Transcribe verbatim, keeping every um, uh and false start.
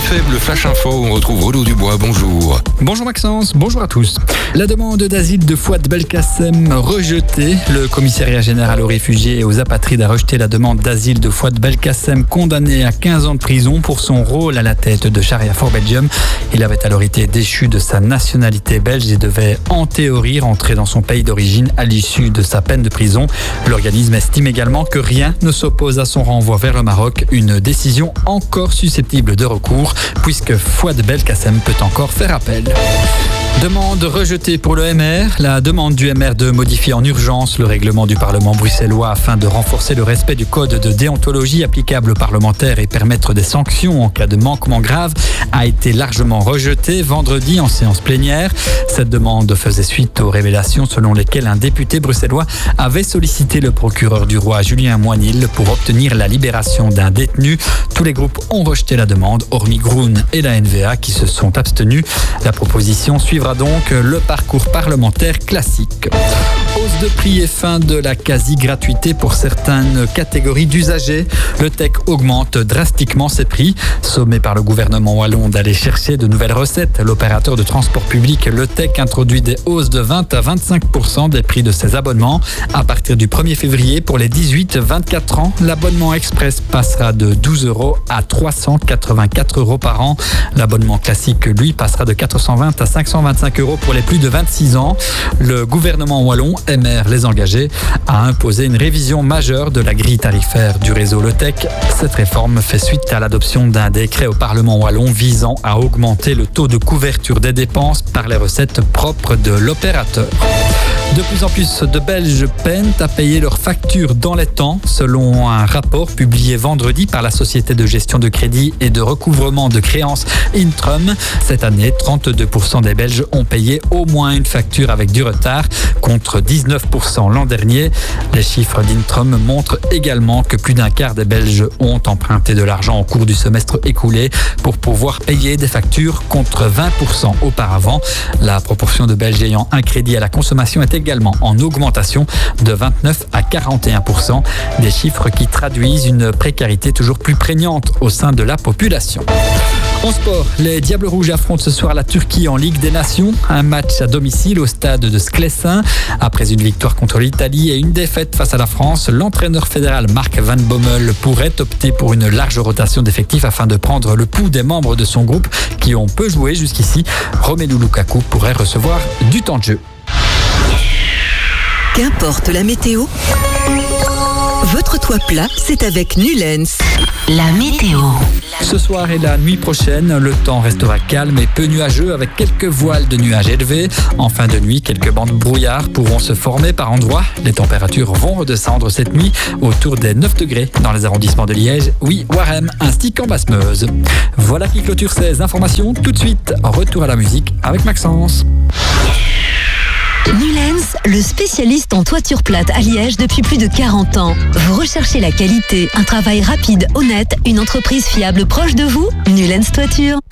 F M, le Flash Info, on retrouve Renaud Dubois, bonjour. Bonjour Maxence, bonjour à tous. La demande d'asile de Fouad Belkacem rejetée. Le commissariat général aux réfugiés et aux apatrides a rejeté la demande d'asile de Fouad Belkacem, condamné à quinze ans de prison pour son rôle à la tête de Sharia for Belgium. Il avait alors été déchu de sa nationalité belge et devait en théorie rentrer dans son pays d'origine à l'issue de sa peine de prison. L'organisme estime également que rien ne s'oppose à son renvoi vers le Maroc, une décision encore susceptible de recours puisque Fouad Belkacem peut encore faire appel. Demande rejetée pour le M R. La demande du M R de modifier en urgence le règlement du Parlement bruxellois afin de renforcer le respect du code de déontologie applicable aux parlementaires et permettre des sanctions en cas de manquement grave a été largement rejetée vendredi en séance plénière. Cette demande faisait suite aux révélations selon lesquelles un député bruxellois avait sollicité le procureur du roi Julien Moinil pour obtenir la libération d'un détenu. Tous les groupes ont rejeté la demande, hormis Groen et la N V A qui se sont abstenus. La proposition suivra donc le parcours parlementaire classique. Hausse de prix et fin de la quasi-gratuité pour certaines catégories d'usagers. Le T E C augmente drastiquement ses prix. Sommé par le gouvernement wallon d'aller chercher de nouvelles recettes, l'opérateur de transport public, le T E C, introduit des hausses de vingt à vingt-cinq pour cent des prix de ses abonnements. À partir du premier février, pour les dix-huit à vingt-quatre ans, l'abonnement express passera de douze euros à trois cent quatre-vingt-quatre euros par an. L'abonnement classique, lui, passera de quatre cent vingt à cinq cent vingt-cinq euros pour les plus de vingt-six ans. Le gouvernement wallon, M R les engagés, a imposé une révision majeure de la grille tarifaire du réseau Le T E C. Cette réforme fait suite à l'adoption d'un décret au Parlement wallon visant à augmenter le taux de couverture des dépenses par les recettes propres de l'opérateur. De plus en plus de Belges peinent à payer leurs factures dans les temps, selon un rapport publié vendredi par la société de gestion de crédit et de recouvrement de créances Intrum. Cette année, trente-deux pour cent des Belges ont payé au moins une facture avec du retard, contre dix-neuf pour cent l'an dernier. Les chiffres d'Intrum montrent également que plus d'un quart des Belges ont emprunté de l'argent au cours du semestre écoulé pour pouvoir payer des factures, contre vingt pour cent auparavant. La proportion de Belges ayant un crédit à la consommation est également en augmentation de vingt-neuf à quarante et un pour cent, des chiffres qui traduisent une précarité toujours plus prégnante au sein de la population. En sport, les Diables Rouges affrontent ce soir la Turquie en Ligue des Nations. Un match à domicile au stade de Sclessin. Après une victoire contre l'Italie et une défaite face à la France, l'entraîneur fédéral Mark Van Bommel pourrait opter pour une large rotation d'effectifs afin de prendre le pouls des membres de son groupe qui ont peu joué jusqu'ici. Romelu Lukaku pourrait recevoir du temps de jeu. Qu'importe la météo, votre toit plat, c'est avec Nulens. La météo. Ce soir et la nuit prochaine, le temps restera calme et peu nuageux avec quelques voiles de nuages élevés. En fin de nuit, quelques bandes de brouillard pourront se former par endroits. Les températures vont redescendre cette nuit autour des neuf degrés dans les arrondissements de Liège, oui, Warem ainsi qu'en Basse-Meuse. Voilà qui clôture ces informations. Tout de suite, retour à la musique avec Maxence. Nulens, le spécialiste en toiture plate à Liège depuis plus de quarante ans. Vous recherchez la qualité, un travail rapide, honnête, une entreprise fiable proche de vous? Nulens Toiture.